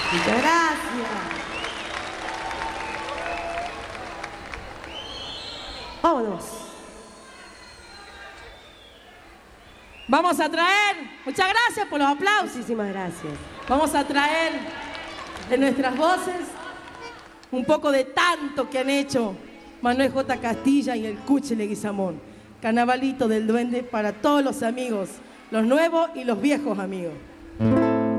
Muchas gracias. Vámonos. Vamos a traer, muchas gracias por los aplausos. Muchísimas gracias. Vamos a traer de nuestras voces un poco de tanto que han hecho Manuel J. Castilla y el Cuchi Leguizamón. Carnavalito del Duende para todos los amigos, los nuevos y los viejos amigos.